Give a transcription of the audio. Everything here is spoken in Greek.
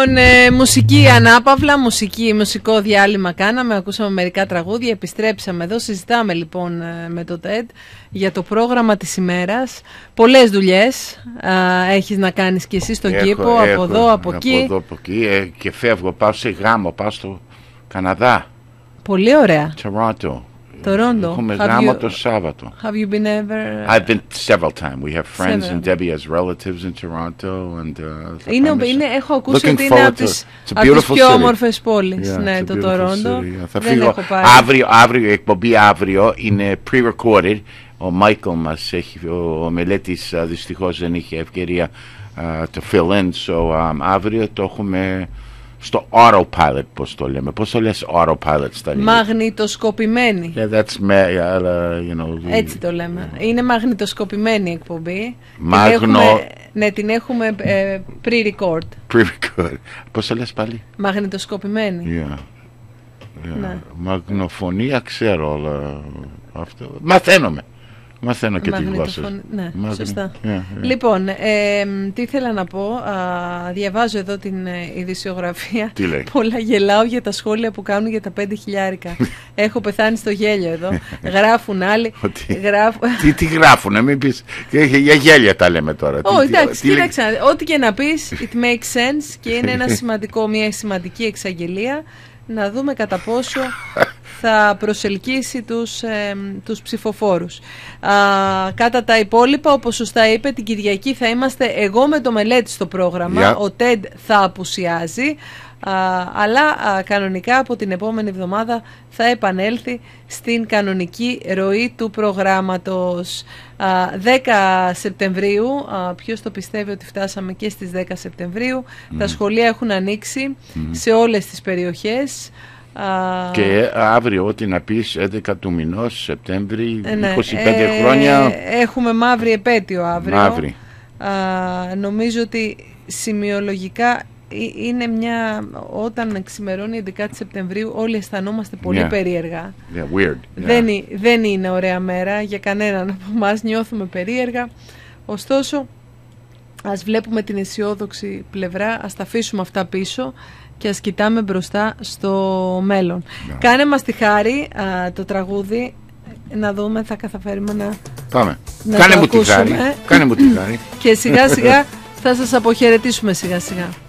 Λοιπόν, μουσική ανάπαυλα, μουσικό διάλειμμα κάναμε, ακούσαμε μερικά τραγούδια, επιστρέψαμε εδώ, συζητάμε λοιπόν με το TED για το πρόγραμμα της ημέρας. Πολλές δουλειές έχεις να κάνεις και εσύ στον κήπο, από εδώ, από εκεί. Και φεύγω, πάω σε γάμο, πάω στο Καναδά. Πολύ ωραία. Toronto. Έχουμε γάμο το Σάββατο. Have you been ever? I've been several times. We have friends and Debbie has relatives in Toronto. Έχω ακούσει ότι είναι από τις πιο όμορφες πόλεις. Ναι, το Toronto. Θα φύγω αύριο, η εκπομπή αύριο είναι pre-recorded. Ο Michael μας έχει, ο Μελέτης δυστυχώς δεν είχε ευκαιρία to fill in. So αύριο το έχουμε στο autopilot, πώς το λέμε. Πώς το λες autopilot στα ελληνικά? Μαγνητοσκοπημένη. Έτσι το λέμε. Είναι μαγνητοσκοπημένη η εκπομπή. Την έχουμε pre-record. Pre-record. Πώς το λες πάλι? Μαγνητοσκοπημένη. Ναι. Μαγνοφωνία ξέρω, αλλά αυτό μαθαίνω και τη γλώσσα. Ναι, σωστά. Λοιπόν, τι ήθελα να πω, διαβάζω εδώ την ειδησιογραφία. Τι λέει? Πολλά γελάω για τα σχόλια που κάνουν για τα 5 χιλιάρικα. Έχω πεθάνει στο γέλιο εδώ. Γράφουν άλλοι. Τι γράφουνε, μην πεις. Για γέλια τα λέμε τώρα. Εντάξει, κοίταξε, ό,τι και να πεις, it makes sense και είναι μια σημαντική εξαγγελία. Να δούμε κατά πόσο θα προσελκύσει τους ψηφοφόρους. Κατά τα υπόλοιπα, όπως σωστά είπε, την Κυριακή θα είμαστε εγώ με το Μελέτη στο πρόγραμμα. Ο TED θα απουσιάζει, αλλά κανονικά από την επόμενη εβδομάδα θα επανέλθει στην κανονική ροή του προγράμματος. 10 Σεπτεμβρίου, ποιος το πιστεύει ότι φτάσαμε και στις 10 Σεπτεμβρίου, τα σχολεία έχουν ανοίξει σε όλες τις περιοχές. Και αύριο, ό,τι να πεις, 11 του μηνός, Σεπτέμβρη, 25 χρόνια. Έχουμε μαύρη επέτειο αύριο. Νομίζω ότι σημειολογικά είναι όταν ξημερώνει 11 Σεπτεμβρίου όλοι αισθανόμαστε πολύ περίεργα. Δεν είναι ωραία μέρα για κανέναν από εμάς, νιώθουμε περίεργα. Ωστόσο, ας βλέπουμε την αισιόδοξη πλευρά, ας τα αφήσουμε αυτά πίσω και ας κοιτάμε μπροστά στο μέλλον. Κάνε μας τη χάρη το τραγούδι, να δούμε, θα καταφέρουμε να Κάνε μου τη χάρη. Και σιγά σιγά θα σας αποχαιρετήσουμε σιγά σιγά.